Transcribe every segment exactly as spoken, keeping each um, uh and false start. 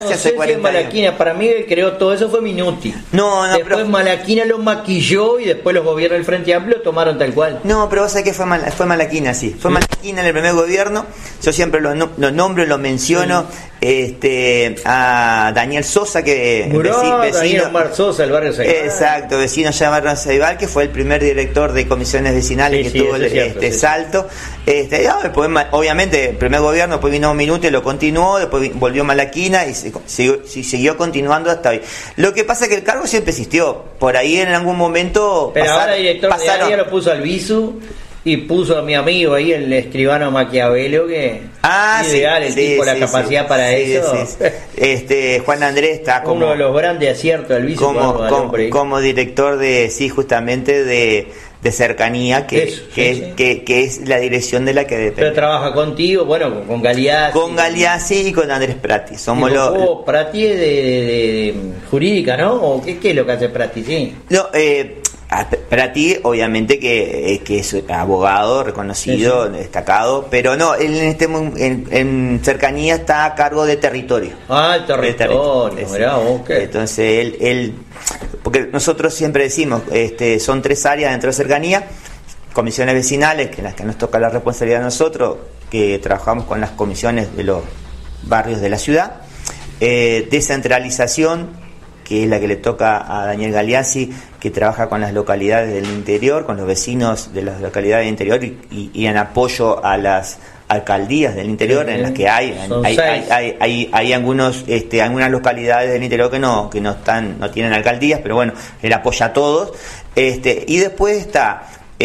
No sé si Malaquina, para mí él creó todo eso, fue Minuti. No, no, después pero... Malaquina lo maquilló y después los gobiernos del Frente Amplio lo tomaron tal cual. No, pero vos sabés que fue, mal, fue Malaquina, sí. Fue sí. Malaquina en el primer gobierno. Yo siempre lo, lo nombro, lo menciono. Sí. Este, a Daniel Sosa, que Muró, vecino, Daniel Omar Sosa, el barrio Saibal. Exacto, vecino allá de barrio Saibal, que fue el primer director de comisiones vecinales sí, que sí, tuvo el, cierto, este sí, salto. Este, no, después, obviamente, el primer gobierno, después vino Minuti, lo continuó, después volvió Malaquina y se, siguió, siguió continuando hasta hoy. Lo que pasa es que el cargo siempre existió. Por ahí en algún momento. Pero pasar, ahora el director pasaron, de área lo puso al Visu. Y puso a mi amigo ahí, el escribano Maquiavelo, que ah, ideal, sí, el sí, tipo, sí, la capacidad sí, para sí, eso. Sí, sí. Este, Juan Andrés está como... uno de los grandes aciertos del vice como, como, como director de, sí, justamente de, de cercanía, que, eso, que, sí, sí. Que, que es la dirección de la que depende. Pero trabaja contigo, bueno, con Galeazzi. Con Galeazzi y con Andrés Prati. Somos los... Oh, Prati es de, de, de jurídica, ¿no? ¿O qué, qué es lo que hace Prati? Sí. No, eh... Prati, obviamente que, que es abogado reconocido, sí, sí. destacado, pero no, él en, este, en, en cercanía está a cargo de territorio. Ah, el territorio, territorio. Mirá, okay. Entonces él, él, porque nosotros siempre decimos, este, son tres áreas dentro de cercanía, comisiones vecinales, que en las que nos toca la responsabilidad a nosotros, que trabajamos con las comisiones de los barrios de la ciudad, eh, descentralización, que es la que le toca a Daniel Galeazzi, que trabaja con las localidades del interior, con los vecinos de las localidades del interior y, y, y en apoyo a las alcaldías del interior, sí, en las que hay hay, hay, hay, hay, hay algunos este, algunas localidades del interior que no que no están no tienen alcaldías, pero bueno, él apoya a todos. Este, y después está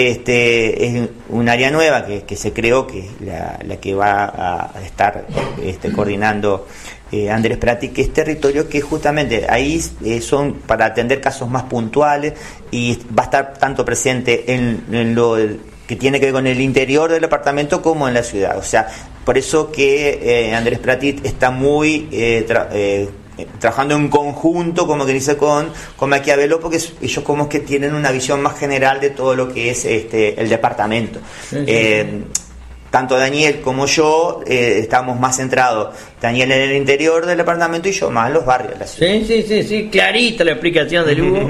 este es un área nueva que, que se creó, que es la, la que va a estar este, coordinando Eh, Andrés Prati, que es territorio que justamente ahí eh, son para atender casos más puntuales y va a estar tanto presente en, en lo que tiene que ver con el interior del departamento como en la ciudad. O sea, por eso que eh, Andrés Prati está muy eh, tra- eh, trabajando en conjunto, como que dice, con, con Maquiavelo, porque ellos como que tienen una visión más general de todo lo que es este el departamento. Sí, sí. Eh, Tanto Daniel como yo eh, estamos más centrados, Daniel en el interior del departamento y yo más en los barrios de la ciudad. Sí, sí, sí, sí, clarita la explicación de Lugo.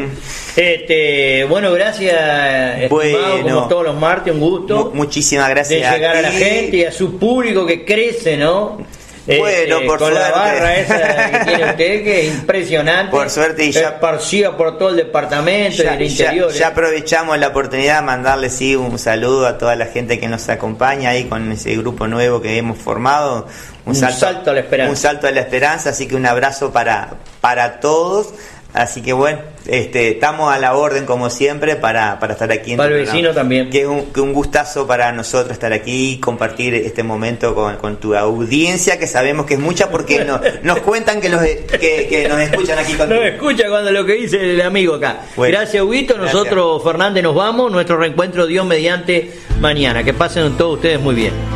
este, bueno, gracias, estimado, bueno, como todos los martes, un gusto. Mu- muchísimas gracias. De llegar a, a la gente y a su público que crece, ¿no? Bueno, este, por con suerte. la barra esa que tiene usted, que es impresionante. Por suerte, y ya esparcida por todo el departamento ya, y el interior. Ya, ya aprovechamos la oportunidad de mandarle sí un saludo a toda la gente que nos acompaña ahí con ese grupo nuevo que hemos formado. Un, un salto, salto a la esperanza. Un salto a la esperanza, así que un abrazo para, para todos. Así que bueno, este, estamos a la orden como siempre para, para estar aquí en para el vecino también. Que es un, que un gustazo para nosotros estar aquí y compartir este momento con, con tu audiencia, que sabemos que es mucha porque no, nos cuentan que, los, que, que nos escuchan aquí contigo. Nos escucha cuando lo que dice el amigo acá. Bueno, gracias, Huguito. Nosotros, gracias. Fernández, nos vamos. Nuestro reencuentro Dios mediante mañana. Que pasen todos ustedes muy bien.